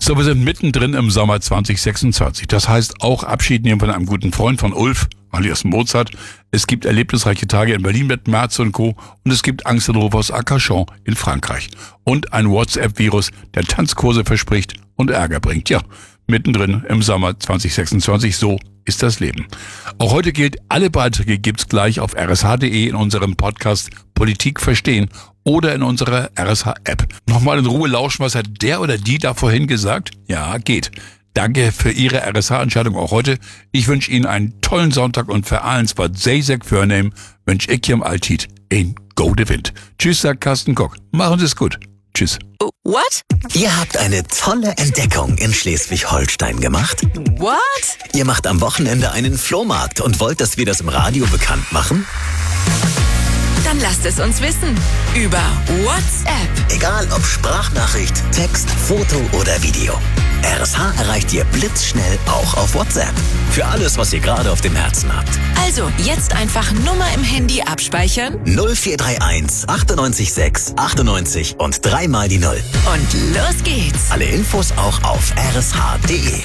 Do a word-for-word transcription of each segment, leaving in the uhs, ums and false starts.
So, wir sind mittendrin im Sommer zwanzig sechsundzwanzig. Das heißt auch Abschied nehmen von einem guten Freund von Ulf, alias Mozart. Es gibt erlebnisreiche Tage in Berlin mit Merz und Co. Und es gibt Angst in Rovers Arcachon in Frankreich. Und ein WhatsApp-Virus, der Tanzkurse verspricht und Ärger bringt. Ja, mittendrin im Sommer zwanzig sechsundzwanzig, so ist das Leben. Auch heute gilt, alle Beiträge gibt's gleich auf r s h punkt d e in unserem Podcast Politik verstehen oder in unserer R S H-App. Nochmal in Ruhe lauschen, was hat der oder die da vorhin gesagt? Ja, geht. Danke für Ihre R S H-Entscheidung auch heute. Ich wünsche Ihnen einen tollen Sonntag und für allen was Zeysek vornehmen, wünsche ich Ihrem Altit ein Gode Wind. Tschüss, sagt Carsten Koch. Machen Sie es gut. Tschüss. What? Ihr habt eine tolle Entdeckung in Schleswig-Holstein gemacht? What? Ihr macht am Wochenende einen Flohmarkt und wollt, dass wir das im Radio bekannt machen? Dann lasst es uns wissen. Über WhatsApp. Egal ob Sprachnachricht, Text, Foto oder Video. R S H erreicht ihr blitzschnell auch auf WhatsApp. Für alles, was ihr gerade auf dem Herzen habt. Also, jetzt einfach Nummer im Handy abspeichern. null vier drei eins achtundneunzig sechs achtundneunzig und dreimal die Null. Und los geht's. Alle Infos auch auf r s h punkt d e.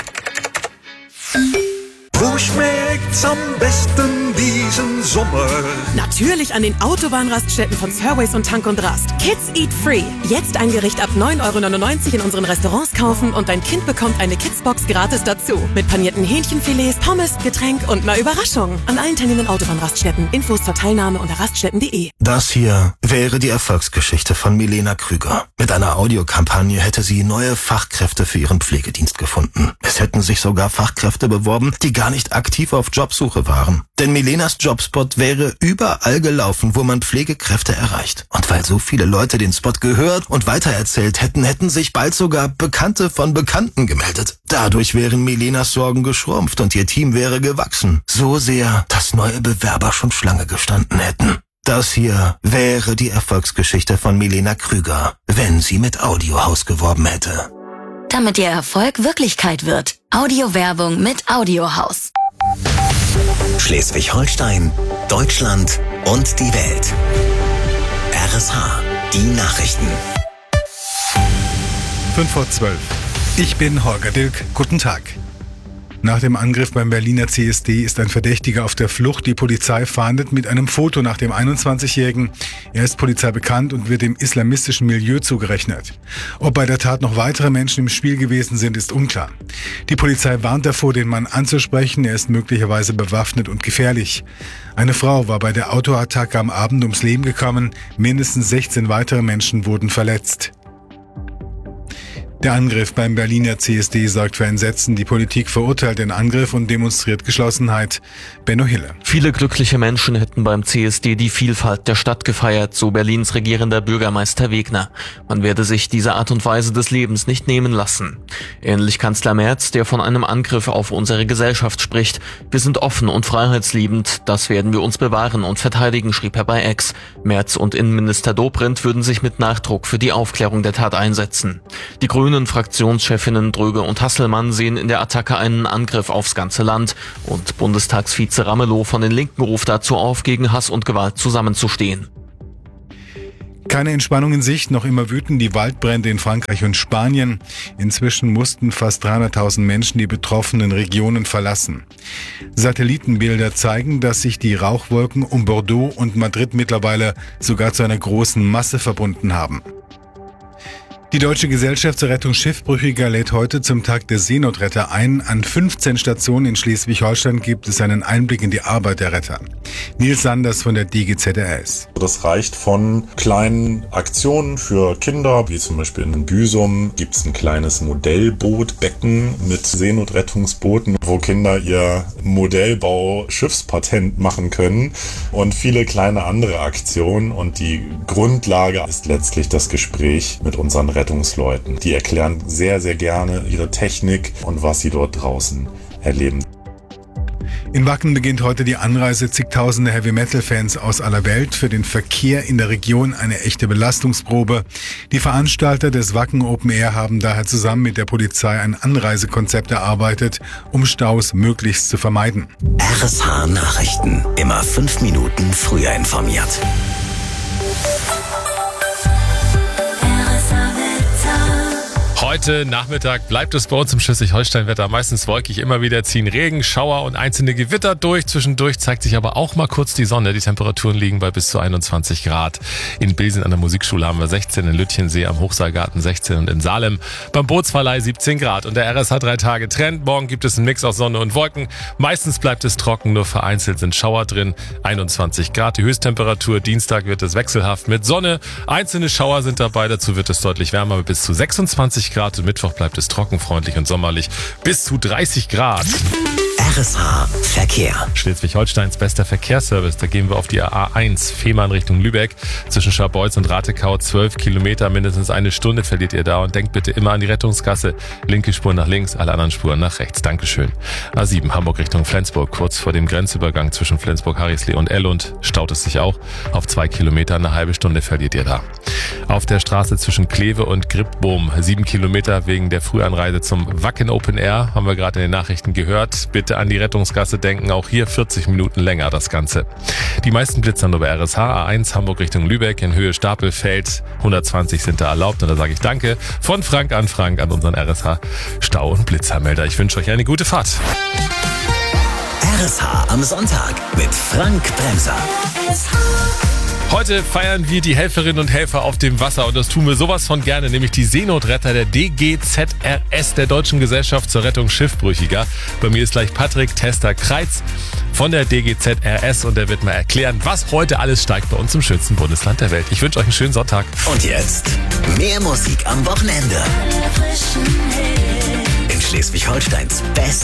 Wo schmeckt's am besten diesen Sommer? Natürlich an den Autobahnraststätten von Surways und Tank und Rast. Kids Eat Free. Jetzt ein Gericht ab neun Euro neunundneunzig in unseren Restaurants kaufen und dein Kind bekommt eine Kidsbox gratis dazu. Mit panierten Hähnchenfilets, Pommes, Getränk und einer Überraschung. An allen teilnehmenden Autobahnraststätten. Infos zur Teilnahme unter raststätten punkt de. Das hier wäre die Erfolgsgeschichte von Milena Krüger. Mit einer Audiokampagne hätte sie neue Fachkräfte für ihren Pflegedienst gefunden. Es hätten sich sogar Fachkräfte beworben, die gar nicht aktiv auf Jobsuche waren. Denn Milenas Jobspot wäre überall gelaufen, wo man Pflegekräfte erreicht. Und weil so viele Leute den Spot gehört und weitererzählt hätten, hätten sich bald sogar Bekannte von Bekannten gemeldet. Dadurch wären Milenas Sorgen geschrumpft und ihr Team wäre gewachsen. So sehr, dass neue Bewerber schon Schlange gestanden hätten. Das hier wäre die Erfolgsgeschichte von Milena Krüger, wenn sie mit Audiohaus geworben hätte. Damit Ihr Erfolg Wirklichkeit wird. Audiowerbung mit Audiohaus. Schleswig-Holstein, Deutschland und die Welt. R S H, die Nachrichten. fünf vor zwölf. Ich bin Holger Dilk. Guten Tag. Nach dem Angriff beim Berliner C S D ist ein Verdächtiger auf der Flucht. Die Polizei fahndet mit einem Foto nach dem einundzwanzigjährigen. Er ist Polizei bekannt und wird dem islamistischen Milieu zugerechnet. Ob bei der Tat noch weitere Menschen im Spiel gewesen sind, ist unklar. Die Polizei warnt davor, den Mann anzusprechen. Er ist möglicherweise bewaffnet und gefährlich. Eine Frau war bei der Autoattacke am Abend ums Leben gekommen. Mindestens sechzehn weitere Menschen wurden verletzt. Der Angriff beim Berliner C S D sorgt für Entsetzen. Die Politik verurteilt den Angriff und demonstriert Geschlossenheit. Benno Hille. Viele glückliche Menschen hätten beim C S D die Vielfalt der Stadt gefeiert, so Berlins regierender Bürgermeister Wegner. Man werde sich diese Art und Weise des Lebens nicht nehmen lassen. Ähnlich Kanzler Merz, der von einem Angriff auf unsere Gesellschaft spricht. Wir sind offen und freiheitsliebend, das werden wir uns bewahren und verteidigen, schrieb er bei X. Merz und Innenminister Dobrindt würden sich mit Nachdruck für die Aufklärung der Tat einsetzen. Die Grünen Fraktionschefinnen Dröge und Hasselmann sehen in der Attacke einen Angriff aufs ganze Land und Bundestagsvize Ramelow von den Linken ruft dazu auf, gegen Hass und Gewalt zusammenzustehen. Keine Entspannung in Sicht, noch immer wüten die Waldbrände in Frankreich und Spanien. Inzwischen mussten fast dreihunderttausend Menschen die betroffenen Regionen verlassen. Satellitenbilder zeigen, dass sich die Rauchwolken um Bordeaux und Madrid mittlerweile sogar zu einer großen Masse verbunden haben. Die Deutsche Gesellschaft zur Rettung Schiffbrüchiger lädt heute zum Tag der Seenotretter ein. An fünfzehn Stationen in Schleswig-Holstein gibt es einen Einblick in die Arbeit der Retter. Nils Sanders von der D G Z R S. Das reicht von kleinen Aktionen für Kinder, wie zum Beispiel in Büsum gibt es ein kleines Modellbootbecken mit Seenotrettungsbooten, wo Kinder ihr Modellbau-Schiffspatent machen können und viele kleine andere Aktionen. Und die Grundlage ist letztlich das Gespräch mit unseren Rettungsleuten. Die erklären sehr, sehr gerne ihre Technik und was sie dort draußen erleben. In Wacken beginnt heute die Anreise zigtausender Heavy-Metal-Fans aus aller Welt. Für den Verkehr in der Region eine echte Belastungsprobe. Die Veranstalter des Wacken Open Air haben daher zusammen mit der Polizei ein Anreisekonzept erarbeitet, um Staus möglichst zu vermeiden. R S H Nachrichten. Immer fünf Minuten früher informiert. Heute Nachmittag bleibt es bei uns im Schleswig-Holstein-Wetter meistens wolkig. Immer wieder ziehen Regen, Schauer und einzelne Gewitter durch. Zwischendurch zeigt sich aber auch mal kurz die Sonne. Die Temperaturen liegen bei bis zu einundzwanzig Grad. In Bilsen an der Musikschule haben wir sechzehn, in Lütchensee am Hochseilgarten sechzehn und in Salem beim Bootsverleih siebzehn Grad. Und der R S H drei Tage Trend. Morgen gibt es einen Mix aus Sonne und Wolken. Meistens bleibt es trocken, nur vereinzelt sind Schauer drin. einundzwanzig Grad. Die Höchsttemperatur. Dienstag wird es wechselhaft mit Sonne. Einzelne Schauer sind dabei. Dazu wird es deutlich wärmer bis zu sechsundzwanzig Grad. Und Mittwoch bleibt es trocken, freundlich und sommerlich bis zu dreißig Grad. R S H Verkehr. Schleswig-Holsteins bester Verkehrsservice. Da gehen wir auf die A eins, Fehmarn Richtung Lübeck. Zwischen Scharbeutz und Ratekau zwölf Kilometer, mindestens eine Stunde verliert ihr da. Und denkt bitte immer an die Rettungsgasse. Linke Spur nach links, alle anderen Spuren nach rechts. Dankeschön. A sieben, Hamburg Richtung Flensburg. Kurz vor dem Grenzübergang zwischen Flensburg-Harrislee und Ellund staut es sich auch. Auf zwei Kilometer, eine halbe Stunde verliert ihr da. Auf der Straße zwischen Kleve und Gripboom, sieben Kilometer wegen der Frühanreise zum Wacken Open Air. Haben wir gerade in den Nachrichten gehört. Bitte an die Rettungsgasse denken, auch hier vierzig Minuten länger das Ganze. Die meisten Blitzer nur bei R S H. A eins Hamburg Richtung Lübeck in Höhe Stapelfeld. hundertzwanzig sind da erlaubt und da sage ich Danke von Frank an Frank an unseren R S H Stau- und Blitzermelder. Ich wünsche euch eine gute Fahrt. R S H am Sonntag mit Frank Bremser. Heute feiern wir die Helferinnen und Helfer auf dem Wasser und das tun wir sowas von gerne, nämlich die Seenotretter der D G Z R S, der Deutschen Gesellschaft zur Rettung Schiffbrüchiger. Bei mir ist gleich Patrick Tester-Kreitz von der D G Z R S und der wird mal erklären, was heute alles steigt bei uns im schönsten Bundesland der Welt. Ich wünsche euch einen schönen Sonntag. Und jetzt mehr Musik am Wochenende. In Schleswig-Holsteins Best